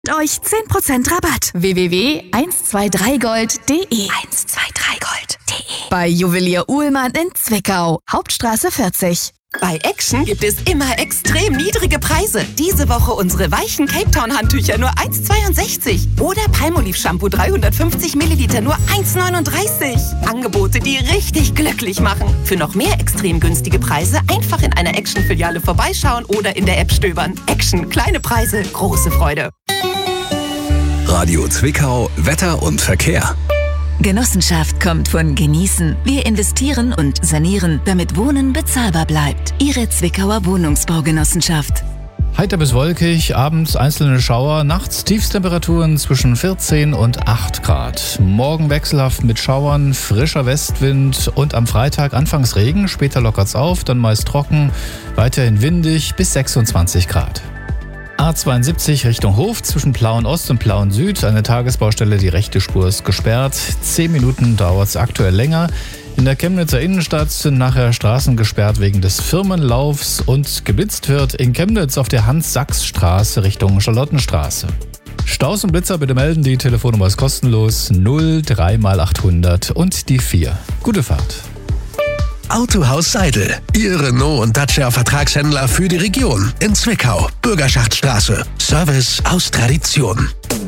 euch 10% Rabatt. www.123gold.de 123gold.de Bei Juwelier Uhlmann in Zwickau, Hauptstraße 40. Bei Action gibt es immer extrem niedrige Preise. Diese Woche unsere weichen Cape Town Handtücher nur 1,62. Oder Palmolive Shampoo 350 Milliliter nur 1,39. Angebote, die richtig glücklich machen. Für noch mehr extrem günstige Preise einfach in einer Action-Filiale vorbeischauen oder in der App stöbern. Action, kleine Preise, große Freude. Radio Zwickau, Wetter und Verkehr. Genossenschaft kommt von Genießen. Wir investieren und sanieren, damit Wohnen bezahlbar bleibt. Ihre Zwickauer Wohnungsbaugenossenschaft. Heiter bis wolkig, abends einzelne Schauer, nachts Tiefstemperaturen zwischen 14 und 8 Grad. Morgen wechselhaft mit Schauern, frischer Westwind und am Freitag anfangs Regen, später lockert's auf, dann meist trocken, weiterhin windig bis 26 Grad. A72 Richtung Hof zwischen Plauen Ost und Plauen Süd. Eine Tagesbaustelle, die rechte Spur ist gesperrt. 10 Minuten dauert es aktuell länger. In der Chemnitzer Innenstadt sind nachher Straßen gesperrt wegen des Firmenlaufs und geblitzt wird in Chemnitz auf der Hans-Sachs-Straße Richtung Charlottenstraße. Staus und Blitzer bitte melden, die Telefonnummer ist kostenlos 03x800 und die 4. Gute Fahrt. Autohaus Seidel, Ihr Renault und Dacia Vertragshändler für die Region. In Zwickau, Bürgerschaftsstraße. Service aus Tradition.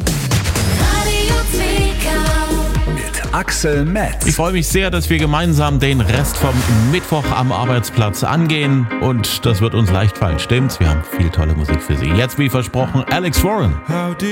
Mit Axel Metz. Ich freue mich sehr, dass wir gemeinsam den Rest vom Mittwoch am Arbeitsplatz angehen. Und das wird uns leicht fallen, stimmt's? Wir haben viel tolle Musik für Sie. Jetzt, wie versprochen, Alex Warren.